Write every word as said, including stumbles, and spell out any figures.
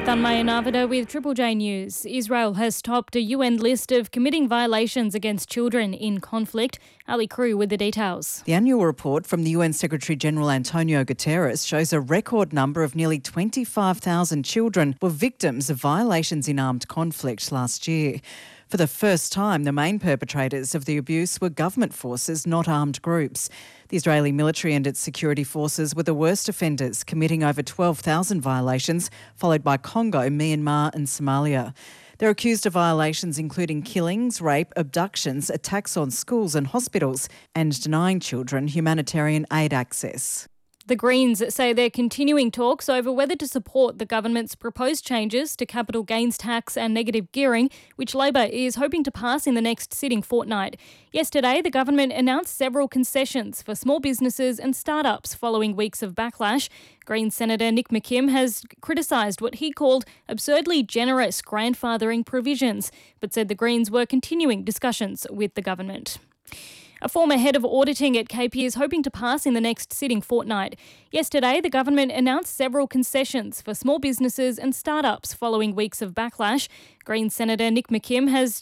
Thanmaya Navada with Triple J News. Israel has topped a U N list of committing violations against children in conflict. Ali Crew with the details. The annual report from the U N Secretary-General Antonio Guterres shows a record number of nearly twenty-five thousand children were victims of violations in armed conflict last year. For the first time, the main perpetrators of the abuse were government forces, not armed groups. The Israeli military and its security forces were the worst offenders, committing over twelve thousand violations, followed by Congo, Myanmar and Somalia. They're accused of violations including killings, rape, abductions, attacks on schools and hospitals, and denying children humanitarian aid access. The Greens say they're continuing talks over whether to support the government's proposed changes to capital gains tax and negative gearing, which Labor is hoping to pass in the next sitting fortnight. Yesterday, the government announced several concessions for small businesses and startups following weeks of backlash. Greens Senator Nick McKim has criticised what he called absurdly generous grandfathering provisions, but said the Greens were continuing discussions with the government. A former head of auditing at K P is hoping to pass in the next sitting fortnight. Yesterday, the government announced several concessions for small businesses and startups following weeks of backlash. Greens Senator Nick McKim has